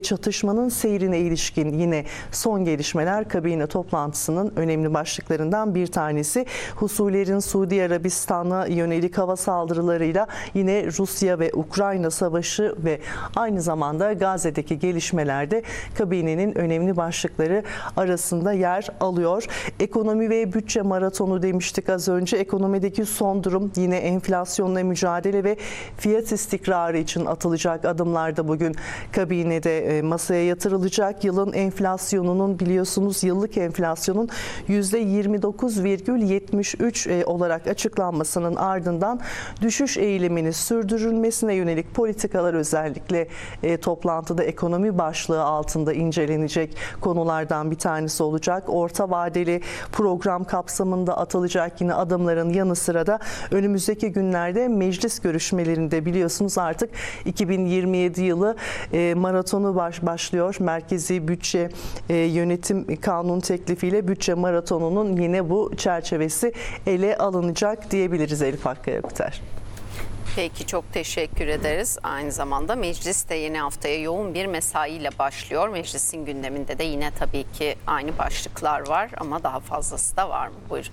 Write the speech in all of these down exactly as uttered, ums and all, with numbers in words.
Çatışmanın seyrine ilişkin yine son gelişmeler kabine toplantısının önemli başlıklarından bir tanesi. Husilerin Suudi Arabistan'a yönelik hava saldırılarıyla yine Rusya ve Ukrayna savaşı ve aynı zamanda Gazze'deki gelişmelerde kabinenin önemli başlıkları arasında yer alıyor. Ekonomi ve bütçe maratonu demiştik az önce. Ekonomideki son durum, yine enflasyonla mücadele ve fiyat istikrarı için atılacak adımlar da bugün kabinede masaya yatırılacak. Yılın enflasyonunun, biliyorsunuz yıllık enflasyonun yüzde yirmi dokuz virgül yetmiş üç olarak açıklanmasının ardından düşüş eğilimini sürdürülmesine yönelik politikalar özellikle e, toplantıda ekonomi başlığı altında incelenecek konulardan bir tanesi olacak. Orta vadeli program kapsamında atılacak yine adımların yanı sıra da önümüzdeki günlerde meclis görüşmelerinde biliyorsunuz artık iki bin yirmi yedi yılı e, maratonu baş, başlıyor. Merkezi Bütçe e, Yönetim Kanun teklifiyle bütçe maratonunun yine bu çerçevesi ele alınacak diyebiliriz Elif Hakkı Yakıter. Peki, çok teşekkür ederiz. Aynı zamanda meclis de yeni haftaya yoğun bir mesaiyle başlıyor. Meclisin gündeminde de yine tabii ki aynı başlıklar var ama daha fazlası da var mı? Buyurun.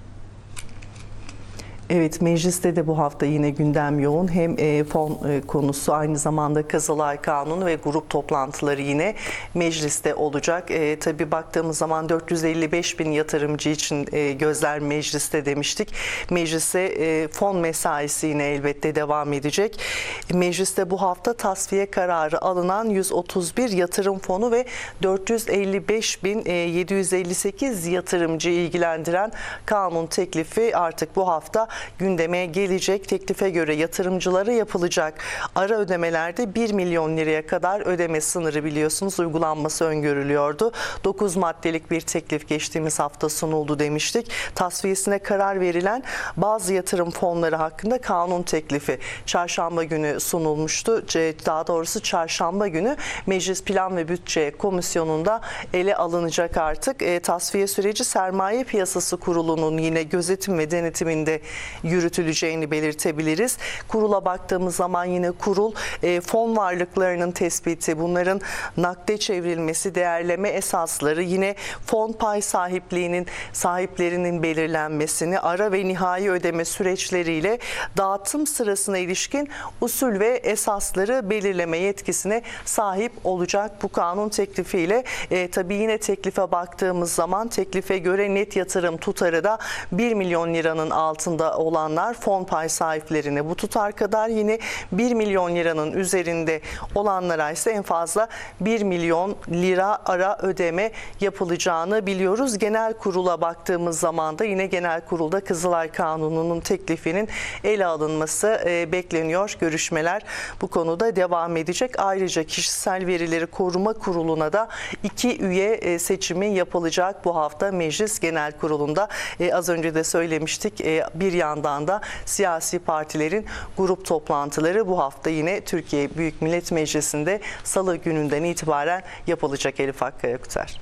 Evet, mecliste de bu hafta yine gündem yoğun. Hem e, fon e, konusu, aynı zamanda Kızılay Kanunu ve grup toplantıları yine mecliste olacak. E, tabii baktığımız zaman dört yüz elli beş bin yatırımcı için e, gözler mecliste demiştik. Meclise e, fon mesaisi yine elbette devam edecek. Mecliste bu hafta tasfiye kararı alınan yüz otuz bir yatırım fonu ve dört yüz elli beş bin yedi yüz elli sekiz yatırımcıyı ilgilendiren kanun teklifi artık bu hafta gündeme gelecek. Teklife göre yatırımcılara yapılacak ara ödemelerde bir milyon liraya kadar ödeme sınırı biliyorsunuz uygulanması öngörülüyordu. dokuz maddelik bir teklif geçtiğimiz hafta sunuldu demiştik. Tasfiyesine karar verilen bazı yatırım fonları hakkında kanun teklifi çarşamba günü sunulmuştu. Daha doğrusu çarşamba günü Meclis Plan ve Bütçe Komisyonu'nda ele alınacak artık. E, tasfiye süreci Sermaye Piyasası Kurulu'nun yine gözetim ve denetiminde yürütüleceğini belirtebiliriz. Kurula baktığımız zaman yine kurul e, fon varlıklarının tespiti, bunların nakde çevrilmesi, değerleme esasları, yine fon pay sahipliğinin sahiplerinin belirlenmesini, ara ve nihai ödeme süreçleriyle dağıtım sırasına ilişkin usul ve esasları belirleme yetkisine sahip olacak bu kanun teklifiyle. E, tabii yine teklife baktığımız zaman teklife göre net yatırım tutarı da bir milyon liranın altında olanlar fon pay sahiplerine bu tutar kadar, yine bir milyon liranın üzerinde olanlara ise en fazla bir milyon lira ara ödeme yapılacağını biliyoruz. Genel kurula baktığımız zaman da yine genel kurulda Kızılay Kanunu'nun teklifinin ele alınması e, bekleniyor. Görüşmeler bu konuda devam edecek. Ayrıca Kişisel Verileri Koruma Kurulu'na da iki üye e, seçimi yapılacak bu hafta Meclis Genel Kurulu'nda. E, az önce de söylemiştik. E, bir yandan da siyasi partilerin grup toplantıları bu hafta yine Türkiye Büyük Millet Meclisi'nde Salı gününden itibaren yapılacak Elif Hakkı Yakıter.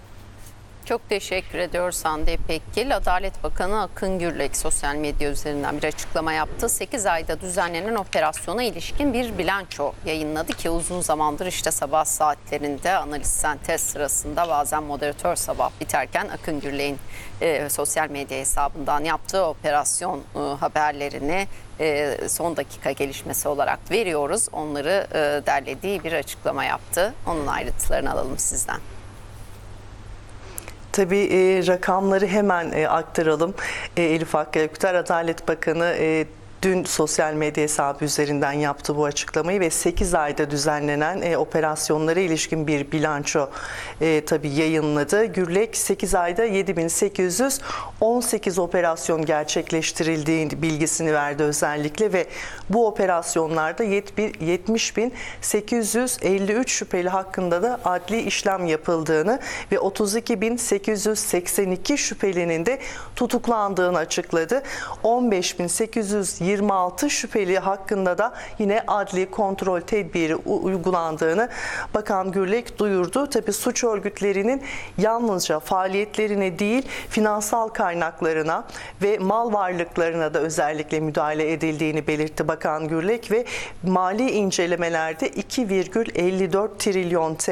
Çok teşekkür ediyoruz Hande İpekgil. Adalet Bakanı Akın Gürlek sosyal medya üzerinden bir açıklama yaptı. sekiz ayda düzenlenen operasyona ilişkin bir bilanço yayınladı ki uzun zamandır işte sabah saatlerinde analiz sentez sırasında bazen moderatör sabah biterken Akın Gürlek'in e, sosyal medya hesabından yaptığı operasyon e, haberlerini e, son dakika gelişmesi olarak veriyoruz. Onları e, derlediği bir açıklama yaptı. Onun ayrıntılarını alalım sizden. Tabii e, rakamları hemen e, aktaralım. E, Elif Hakkı Yakıter, Adalet Bakanı e, dün sosyal medya hesabı üzerinden yaptı bu açıklamayı ve sekiz ayda düzenlenen e, operasyonlara ilişkin bir bilanço e, tabii yayınladı. Gürlek sekiz ayda yedi bin sekiz yüz on sekiz operasyon gerçekleştirildiği bilgisini verdi özellikle ve bu operasyonlarda yetmiş bin sekiz yüz elli üç şüpheli hakkında da adli işlem yapıldığını ve otuz iki bin sekiz yüz seksen iki şüphelinin de tutuklandığını açıkladı. on beş bin sekiz yüz yirmi yirmi altı şüpheli hakkında da yine adli kontrol tedbiri uygulandığını Bakan Gürlek duyurdu. Tabii suç örgütlerinin yalnızca faaliyetlerine değil, finansal kaynaklarına ve mal varlıklarına da özellikle müdahale edildiğini belirtti Bakan Gürlek ve mali incelemelerde iki virgül elli dört trilyon